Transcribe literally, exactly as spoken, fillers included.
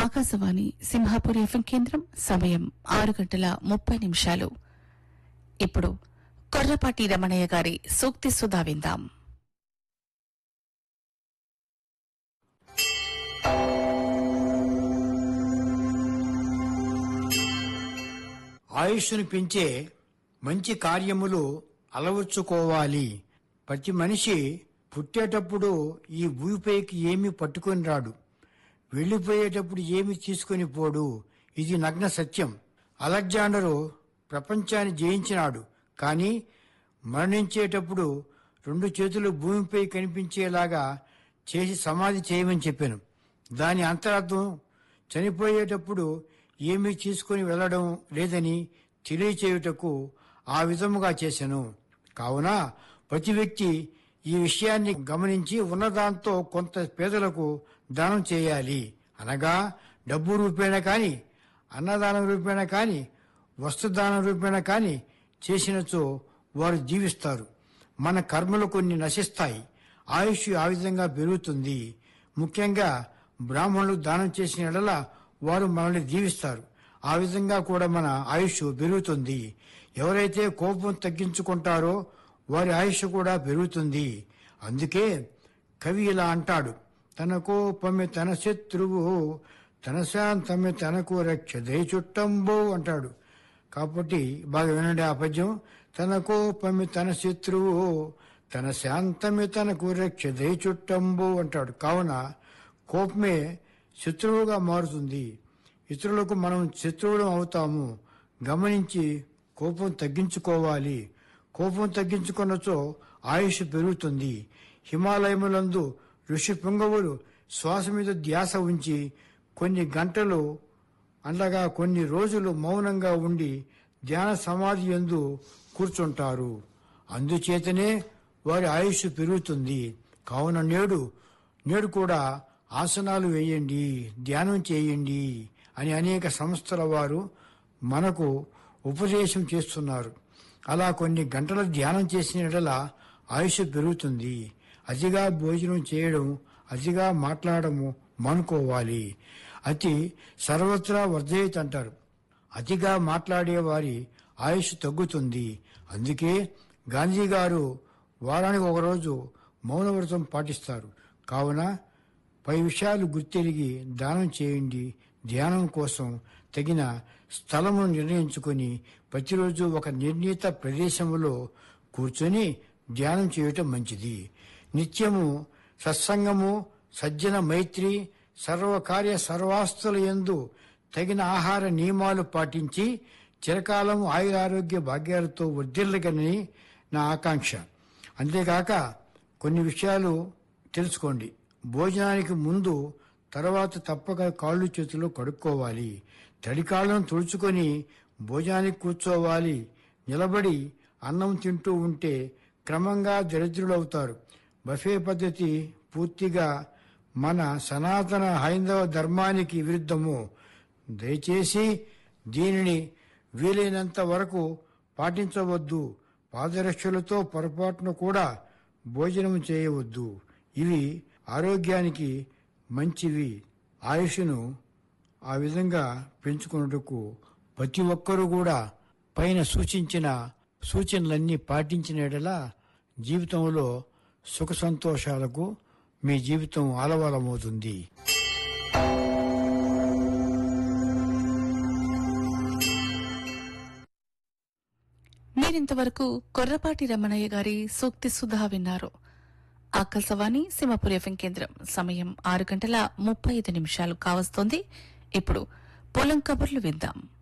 Akashvani Simhapur FM కేంద్రం సమయం ఆరు గంటల ముప్పై నిమిషాలు. ఇప్పుడు కొర్రపాటి రమణయ్య గారి సూక్తి సుధా విందాం. ఆయుష్ను పెంచే మంచి కార్యములు అలవర్చుకోవాలి. ప్రతి మనిషి పుట్టేటప్పుడు ఈ భూమిపైకి ఏమీ పట్టుకొని రాడు, వెళ్లిపోయేటప్పుడు ఏమి తీసుకొని పోడు. ఇది నగ్న సత్యం. అలెగ్జాండరు ప్రపంచాన్ని జయించినాడు, కానీ మరణించేటప్పుడు రెండు చేతులు భూమిపై కనిపించేలాగా చేసి సమాధి చేయమని చెప్పాను. దాని అంతరార్థం చనిపోయేటప్పుడు ఏమీ తీసుకుని వెళ్లడం లేదని తెలియచేయుటకు ఆ విధముగా చేశాను. కావున ప్రతి వ్యక్తి ఈ విషయాన్ని గమనించి ఉన్నదాంతో కొంత పేదలకు దానం చేయాలి. అనగా డబ్బు రూపేణ కాని, అన్నదానం రూపేణ కాని, వస్తుదానం రూపేణ కాని చేసినచో వారు జీవిస్తారు. మన కర్మలు కొన్ని నశిస్తాయి, ఆయుష్ ఆ విధంగా పెరుగుతుంది. ముఖ్యంగా బ్రాహ్మణులు దానం చేసిన యెడల వారు మనల్ని జీవిస్తారు. ఆ విధంగా కూడా మన ఆయుష్ పెరుగుతుంది. ఎవరైతే కోపం తగ్గించుకుంటారో వారి ఆయుష్ కూడా పెరుగుతుంది. అందుకే కవి ఇలా అంటాడు: తన కోపమే తన శత్రువు, తన శాంతమే తనకు రక్ష దయచుట్టంబో అంటాడు. కాబట్టి బాగా వినండి ఆ పద్యం. తన కోపమే తన శత్రువు, తన శాంతమే తనకు రక్ష దయచుట్టంబో అంటాడు. కావున కోపమే శత్రువుగా మారుతుంది. ఇతరులకు మనం శత్రువులం అవుతాము. గమనించి కోపం తగ్గించుకోవాలి. కోపం తగ్గించుకున్నచో ఆయుష్ పెరుగుతుంది. హిమాలయములందు ఋషి పుంగవులు శ్వాస మీద ధ్యాస ఉంచి కొన్ని గంటలు అనగా కొన్ని రోజులు మౌనంగా ఉండి ధ్యాన సమాధి యందు కూర్చుంటారు. అందుచేతనే వారి ఆయుష్ పెరుగుతుంది. కావున నేడు నేడు కూడా ఆసనాలు వేయండి, ధ్యానం చేయండి అని అనేక సంస్థల వారు మనకు ఉపదేశం చేస్తున్నారు. అలా కొన్ని గంటల ధ్యానం చేసిన యెడల ఆయుష్ పెరుగుతుంది. అతిగా భోజనం చేయడం, అతిగా మాట్లాడము మానుకోవాలి. అతి సర్వత్రా వర్ధయేత్ అంటారు. అతిగా మాట్లాడే వారి ఆయుష్ తగ్గుతుంది. అందుకే గాంధీ గారు వారానికి ఒకరోజు మౌనవ్రతం పాటిస్తారు. కావున పై విషయాలు గుర్తెరిగి దానం చేయండి. ధ్యానం కోసం తగిన స్థలమును నిర్ణయించుకొని ప్రతిరోజు ఒక నిర్ణీత ప్రదేశములో కూర్చొని ధ్యానం చేయటం మంచిది. నిత్యము సత్సంగము, సజ్జన మైత్రి, సర్వకార్య సర్వాస్తుల యందు తగిన ఆహార నియమాలు పాటించి చిరకాలం ఆయురారోగ్య భాగ్యాలతో వర్ధిల్లగని నా ఆకాంక్ష. అంతేకాక కొన్ని విషయాలు తెలుసుకోండి. భోజనానికి ముందు తర్వాత తప్పక కాళ్ళు చేతులు కడుక్కోవాలి. తడికాళ్ళను తుడుచుకొని భోజనానికి కూర్చోవాలి. నిలబడి అన్నం తింటూ ఉంటే క్రమంగా దరిద్రులవుతారు. బఫే పద్ధతి పూర్తిగా మన సనాతన హైందవ ధర్మానికి విరుద్ధము. దయచేసి దీనిని వీలైనంత వరకు పాటించవద్దు. పాదరక్షలతో పొరపాటును కూడా భోజనం చేయవద్దు. ఇవి ఆరోగ్యానికి మంచివి. ఆయుష్ను ఆ విధంగా పెంచుకున్నట్టుకు ప్రతి ఒక్కరూ కూడా పైన సూచించిన సూచనలన్నీ పాటించిన యెడల జీవితంలో సుఖ సంతోషాలకు మీ జీవితం ఆలవాలమవుతుంది. మీరింతవరకు కొర్రపాటి రమణయ్య గారి సూక్తి సుధా విన్నారు. ఆకాశవాణి సింహాపూర్ ఎఫ్ఎం కేంద్రం సమయం ఆరు గంటల ముప్పై ఐదు నిమిషాలు కావస్తోంది. ఇప్పుడు పొలం కబుర్లు విందాం.